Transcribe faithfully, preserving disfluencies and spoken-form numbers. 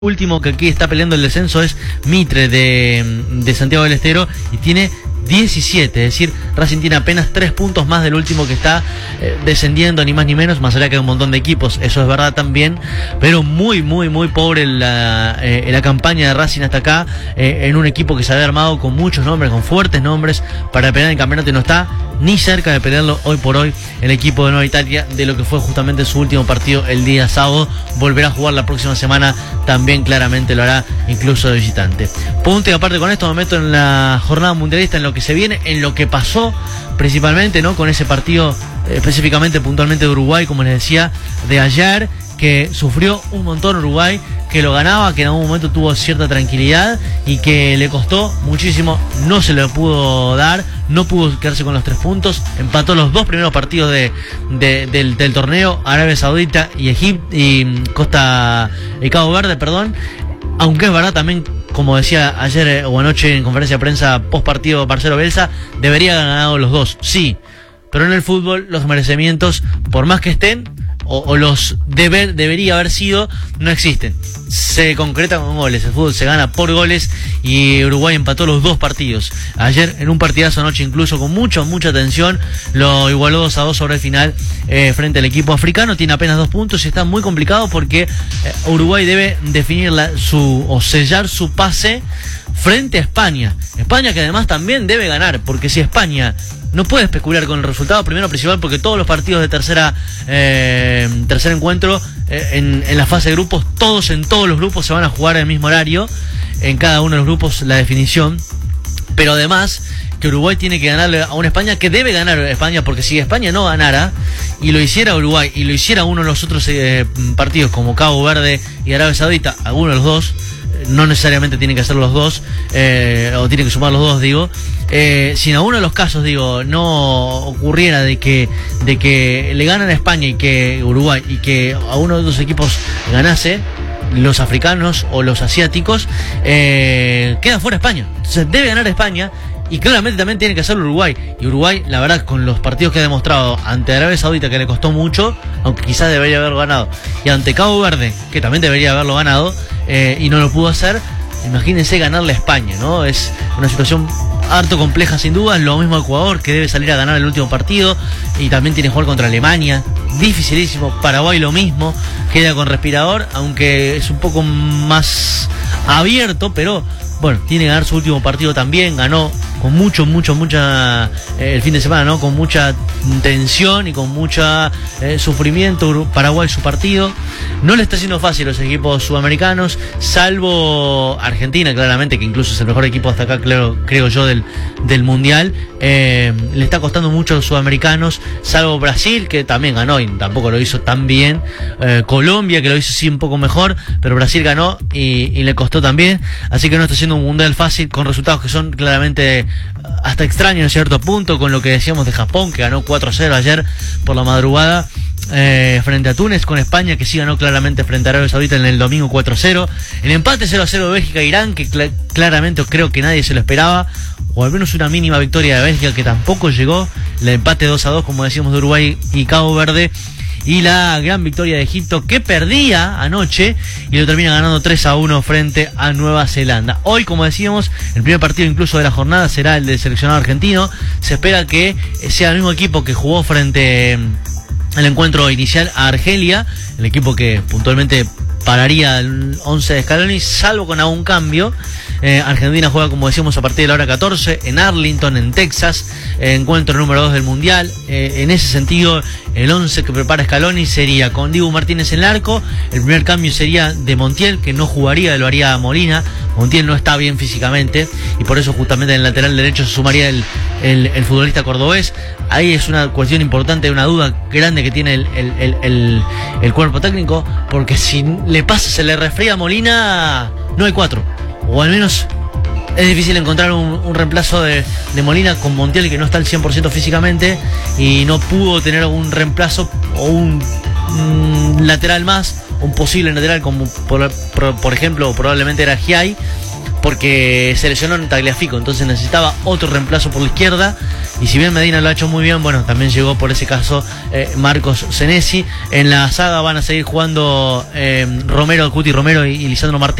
Último que aquí está peleando el descenso es Mitre de, de Santiago del Estero y tiene diecisiete, es decir, Racing tiene apenas tres puntos más del último que está eh, descendiendo, ni más ni menos, más allá que hay un montón de equipos, eso es verdad también, pero muy, muy, muy pobre la, eh, la campaña de Racing hasta acá, eh, en un equipo que se había armado con muchos nombres, con fuertes nombres, para pelear el campeonato y no está ni cerca de pelearlo hoy por hoy el equipo de Nueva Italia, de lo que fue justamente su último partido el día sábado. Volverá a jugar la próxima semana, también claramente lo hará, incluso de visitante. Punto y aparte con esto me meto en la jornada mundialista, en lo que se viene, en lo que pasó principalmente, ¿no? Con ese partido eh, específicamente, puntualmente de Uruguay, como les decía, de ayer, que sufrió un montón Uruguay, que lo ganaba, que en algún momento tuvo cierta tranquilidad y que le costó muchísimo, no se le pudo dar, no pudo quedarse con los tres puntos, empató los dos primeros partidos de, de, del, del torneo, Arabia Saudita y Egipto y Costa y Cabo Verde, perdón, aunque es verdad también, como decía ayer eh, o anoche en conferencia de prensa post partido Marcelo Bielsa, debería haber ganado los dos, sí, pero en el fútbol los merecimientos, por más que estén, O, o los deber, debería haber sido, no existen. Se concretan con goles. El fútbol se gana por goles y Uruguay empató los dos partidos. Ayer en un partidazo anoche incluso con mucha, mucha tensión, lo igualó dos a dos sobre el final eh, frente al equipo africano. Tiene apenas dos puntos y está muy complicado porque eh, Uruguay debe definir la, su, o sellar su pase frente a España. España que además también debe ganar, porque si España no puede especular con el resultado, primero principal, porque todos los partidos de tercera eh, tercer encuentro eh, en, en la fase de grupos, todos en todos los grupos se van a jugar en el mismo horario, en cada uno de los grupos la definición, pero además que Uruguay tiene que ganarle a una España que debe ganar a España, porque si España no ganara y lo hiciera Uruguay y lo hiciera uno de los otros eh, partidos como Cabo Verde y Arabia Saudita, alguno de los dos, no necesariamente tienen que hacer los dos, eh, o tienen que sumar los dos, digo, eh, si en alguno de los casos, digo, no ocurriera de que de que le ganan a España y que Uruguay y que a uno de los equipos ganase, los africanos o los asiáticos, eh, queda fuera España. Entonces debe ganar España y claramente también tiene que hacerlo Uruguay. Y Uruguay, la verdad, con los partidos que ha demostrado ante Arabia Saudita, que le costó mucho, aunque quizás debería haberlo ganado, y ante Cabo Verde, que también debería haberlo ganado, eh, y no lo pudo hacer, imagínense ganarle a España, ¿no? Es una situación harto compleja sin duda. Lo mismo Ecuador, que debe salir a ganar el último partido y también tiene que jugar contra Alemania, dificilísimo. Paraguay lo mismo, queda con respirador, aunque es un poco más abierto, pero bueno, tiene que ganar su último partido también. Ganó con mucho, mucho, mucha eh, el fin de semana, ¿no? Con mucha tensión y con mucha eh, sufrimiento Paraguay su partido. No le está siendo fácil a los equipos sudamericanos, salvo Argentina, claramente, que incluso es el mejor equipo hasta acá, claro, creo yo, del, del Mundial. Eh, le está costando mucho a los sudamericanos, salvo Brasil, que también ganó y tampoco lo hizo tan bien. Eh, Colombia, que lo hizo sí un poco mejor, pero Brasil ganó y, y le costó también. Así que no está siendo un Mundial fácil, con resultados que son claramente hasta extraños en cierto punto, con lo que decíamos de Japón, que ganó cuatro a cero ayer por la madrugada eh, frente a Túnez, con España, que sí ganó claramente frente a Arabia Saudita en el domingo cuatro a cero, el empate cero a cero de Bélgica e Irán, que cl claramente creo que nadie se lo esperaba, o al menos una mínima victoria de Bélgica, que tampoco llegó, el empate dos a dos, como decíamos, de Uruguay y Cabo Verde, y la gran victoria de Egipto, que perdía anoche y lo termina ganando tres a uno frente a Nueva Zelanda. Hoy, como decíamos, el primer partido incluso de la jornada será el del seleccionado argentino. Se espera que sea el mismo equipo que jugó frente al encuentro inicial a Argelia, el equipo que puntualmente pararía el once de Scaloni, salvo con algún cambio. Eh, Argentina juega, como decíamos, a partir de la hora catorce en Arlington, en Texas, eh, encuentro número dos del Mundial. Eh, en ese sentido, el once que prepara Scaloni sería con Dibu Martínez en el arco. El primer cambio sería de Montiel, que no jugaría, lo haría Molina. Montiel no está bien físicamente y por eso justamente en el lateral derecho se sumaría el, el, el futbolista cordobés. Ahí es una cuestión importante, una duda grande que tiene el, el, el, el, el cuerpo técnico, porque si le pasa, se le resfría a Molina, no hay cuatro. O al menos es difícil encontrar un, un reemplazo de, de Molina con Montiel, que no está al cien por ciento físicamente y no pudo tener un reemplazo o un, un lateral más, un posible lateral como por, por, por ejemplo probablemente era Giai, porque se lesionó en Tagliafico, entonces necesitaba otro reemplazo por la izquierda, y si bien Medina lo ha hecho muy bien, bueno, también llegó por ese caso eh, Marcos Senesi. En la saga van a seguir jugando eh, Romero, Cuti Romero y, y Lisandro Martínez.